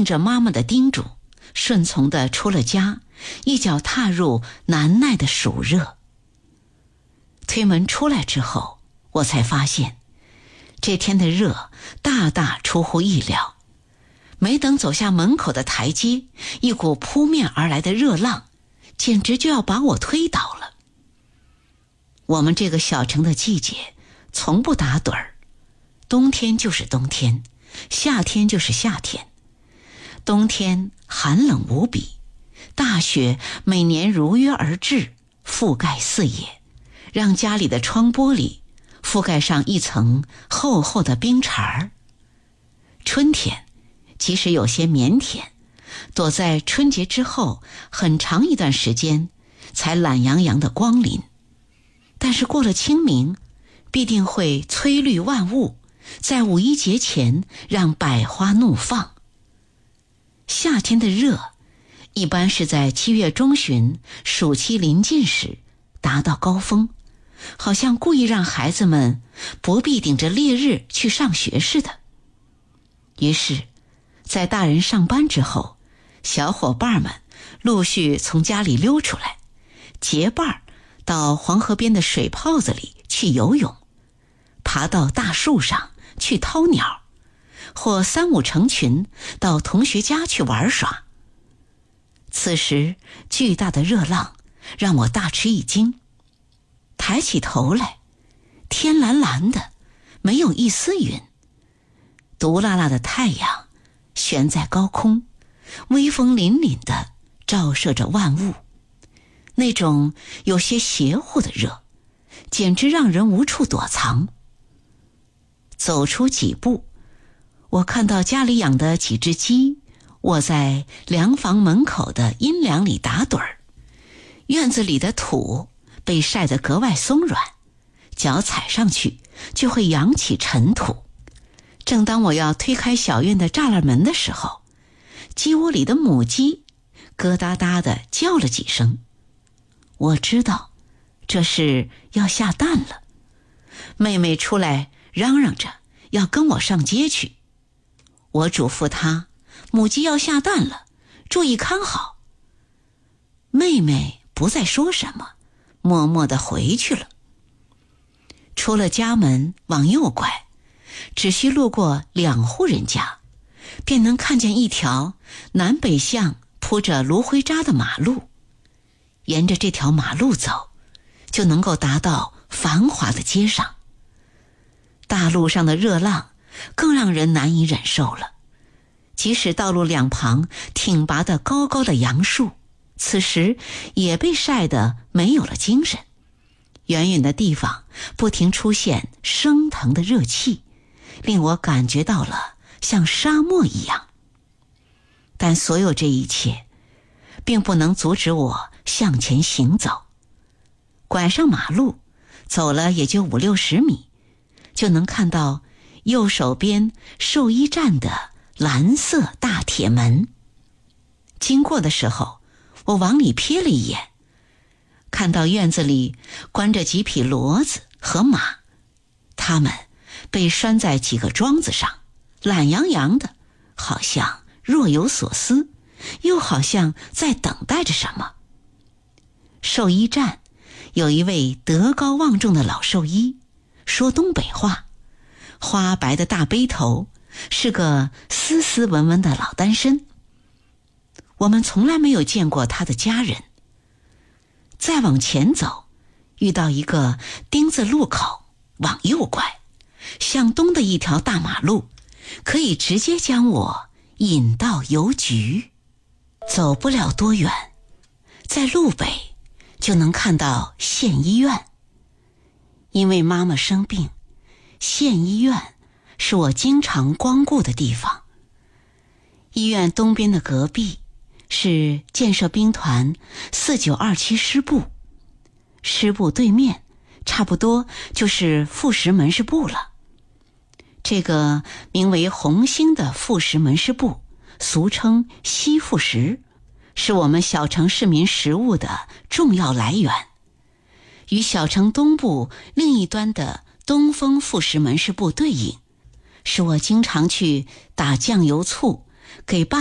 应着妈妈的叮嘱，顺从地出了家，一脚踏入难耐的暑热。推门出来之后，我才发现这天的热大大出乎意料。没等走下门口的台阶，一股扑面而来的热浪简直就要把我推倒了。我们这个小城的季节从不打盹儿，冬天就是冬天，夏天就是夏天。冬天寒冷无比，大雪每年如约而至，覆盖四野，让家里的窗玻璃覆盖上一层厚厚的冰碴儿。春天即使有些腼腆，躲在春节之后很长一段时间才懒洋洋的光临，但是过了清明，必定会催绿万物，在五一节前让百花怒放。夏天的热一般是在7月中旬暑期临近时达到高峰，好像故意让孩子们不必顶着烈日去上学似的。于是在大人上班之后，小伙伴们陆续从家里溜出来，结伴到黄河边的水泡子里去游泳，爬到大树上去掏鸟，或3、5成群到同学家去玩耍。此时巨大的热浪让我大吃一惊，抬起头来，天蓝蓝的，没有一丝云，毒辣辣的太阳悬在高空，威风凛凛地照射着万物。那种有些邪乎的热简直让人无处躲藏。走出几步，我看到家里养的几只鸡卧在凉房门口的阴凉里打盹儿，院子里的土被晒得格外松软，脚踩上去就会扬起尘土。正当我要推开小院的栅栏门的时候，鸡窝里的母鸡咯哒哒地叫了几声。我知道这是要下蛋了。妹妹出来嚷嚷着要跟我上街去。我嘱咐她，母鸡要下蛋了，注意看好。妹妹不再说什么，默默地回去了。出了家门往右拐，只需路过2户人家，便能看见一条南北向铺着芦灰渣的马路。沿着这条马路走，就能够达到繁华的街上。大路上的热浪更让人难以忍受了，即使道路两旁挺拔的高高的杨树，此时也被晒得没有了精神。远远的地方不停出现升腾的热气，令我感觉到了像沙漠一样。但所有这一切并不能阻止我向前行走。拐上马路，走了也就5、60米，就能看到右手边兽医站的蓝色大铁门。经过的时候，我往里瞥了一眼，看到院子里关着几匹骡子和马，它们被拴在几个桩子上，懒洋洋的，好像若有所思，又好像在等待着什么。兽医站有一位德高望重的老兽医，说东北话，花白的大背头，是个斯斯文文的老单身。我们从来没有见过他的家人。再往前走，遇到一个丁字路口，往右拐，向东的一条大马路，可以直接将我引到邮局。走不了多远，在路北就能看到县医院。因为妈妈生病，县医院是我经常光顾的地方。医院东边的隔壁是建设兵团4927师部，师部对面差不多就是副食门市部了。这个名为红星的副食门市部，俗称西副食，是我们小城市民食物的重要来源。与小城东部另一端的东风副食门市部对应，是我经常去打酱油醋给爸